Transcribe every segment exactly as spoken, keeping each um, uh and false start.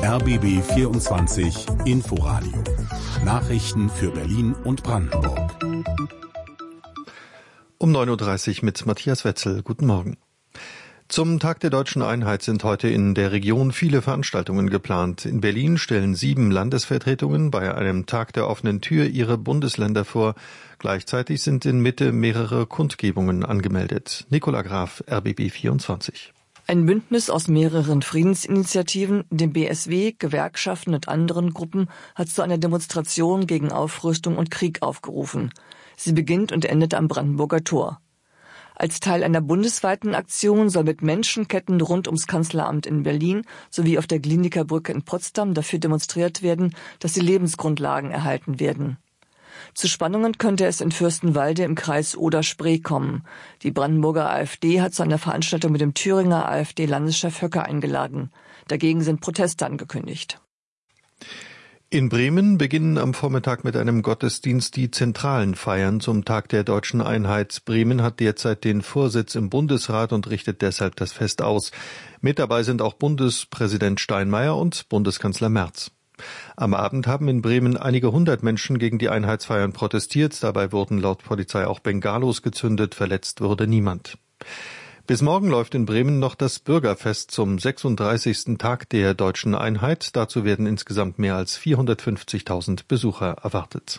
R B B vierundzwanzig Inforadio. Nachrichten für Berlin und Brandenburg. Um neun Uhr dreißig mit Matthias Wetzel. Guten Morgen. Zum Tag der Deutschen Einheit sind heute in der Region viele Veranstaltungen geplant. In Berlin stellen sieben Landesvertretungen bei einem Tag der offenen Tür ihre Bundesländer vor. Gleichzeitig sind in Mitte mehrere Kundgebungen angemeldet. Nicola Graf, R B B vierundzwanzig. Ein Bündnis aus mehreren Friedensinitiativen, dem B S W, Gewerkschaften und anderen Gruppen hat zu einer Demonstration gegen Aufrüstung und Krieg aufgerufen. Sie beginnt und endet am Brandenburger Tor. Als Teil einer bundesweiten Aktion soll mit Menschenketten rund ums Kanzleramt in Berlin sowie auf der Glienicke Brücke in Potsdam dafür demonstriert werden, dass die Lebensgrundlagen erhalten werden. Zu Spannungen könnte es in Fürstenwalde im Kreis Oder-Spree kommen. Die Brandenburger AfD hat zu einer Veranstaltung mit dem Thüringer AfD-Landeschef Höcke eingeladen. Dagegen sind Proteste angekündigt. In Bremen beginnen am Vormittag mit einem Gottesdienst die zentralen Feiern zum Tag der Deutschen Einheit. Bremen hat derzeit den Vorsitz im Bundesrat und richtet deshalb das Fest aus. Mit dabei sind auch Bundespräsident Steinmeier und Bundeskanzler Merz. Am Abend haben in Bremen einige hundert Menschen gegen die Einheitsfeiern protestiert. Dabei wurden laut Polizei auch Bengalos gezündet. Verletzt wurde niemand. Bis morgen läuft in Bremen noch das Bürgerfest zum sechsunddreißigsten Tag der Deutschen Einheit. Dazu werden insgesamt mehr als vierhundertfünfzigtausend Besucher erwartet.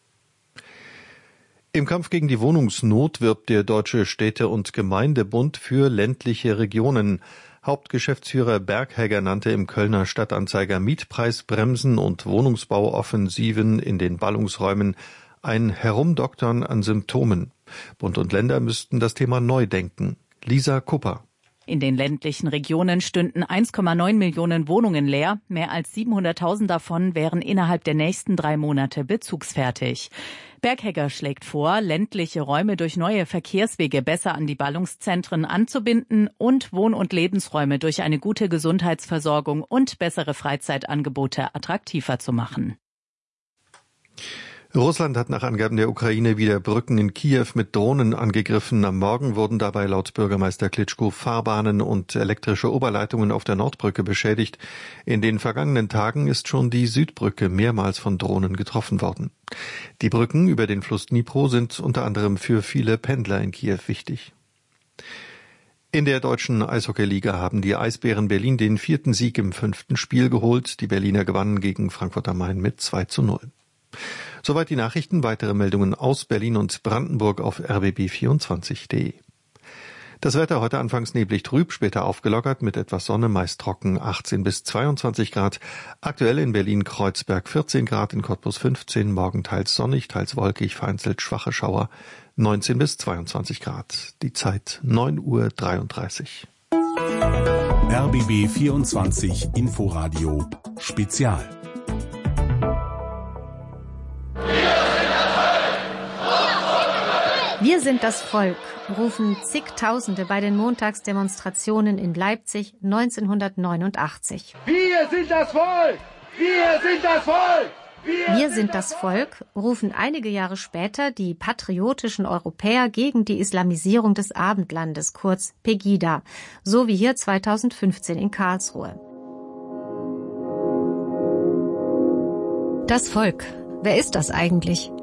Im Kampf gegen die Wohnungsnot wirbt der Deutsche Städte- und Gemeindebund für ländliche Regionen. Hauptgeschäftsführer Berghegger nannte im Kölner Stadtanzeiger Mietpreisbremsen und Wohnungsbauoffensiven in den Ballungsräumen ein Herumdoktern an Symptomen. Bund und Länder müssten das Thema neu denken. Lisa Kupper. In den ländlichen Regionen stünden eins Komma neun Millionen Wohnungen leer. Mehr als siebenhunderttausend davon wären innerhalb der nächsten drei Monate bezugsfertig. Berghegger schlägt vor, ländliche Räume durch neue Verkehrswege besser an die Ballungszentren anzubinden und Wohn- und Lebensräume durch eine gute Gesundheitsversorgung und bessere Freizeitangebote attraktiver zu machen. Russland hat nach Angaben der Ukraine wieder Brücken in Kiew mit Drohnen angegriffen. Am Morgen wurden dabei laut Bürgermeister Klitschko Fahrbahnen und elektrische Oberleitungen auf der Nordbrücke beschädigt. In den vergangenen Tagen ist schon die Südbrücke mehrmals von Drohnen getroffen worden. Die Brücken über den Fluss Dnipro sind unter anderem für viele Pendler in Kiew wichtig. In der deutschen Eishockeyliga haben die Eisbären Berlin den vierten Sieg im fünften Spiel geholt. Die Berliner gewannen gegen Frankfurt am Main mit zwei zu null. Soweit die Nachrichten. Weitere Meldungen aus Berlin und Brandenburg auf r b b vierundzwanzig punkt d e. Das Wetter heute anfangs neblig trüb, später aufgelockert mit etwas Sonne, meist trocken, achtzehn bis zweiundzwanzig Grad. Aktuell in Berlin-Kreuzberg vierzehn Grad, in Cottbus fünfzehn, morgen teils sonnig, teils wolkig, vereinzelt schwache Schauer, neunzehn bis zweiundzwanzig Grad. Die Zeit neun Uhr dreiunddreißig. R B B vierundzwanzig Inforadio Spezial. Wir sind das Volk, rufen zigtausende bei den Montagsdemonstrationen in Leipzig neunzehnhundertneunundachtzig. Wir sind das Volk! Wir sind das Volk! Wir, Wir sind das Volk, rufen einige Jahre später die patriotischen Europäer gegen die Islamisierung des Abendlandes, kurz Pegida, so wie hier zweitausendfünfzehn in Karlsruhe. Das Volk. Wer ist das eigentlich?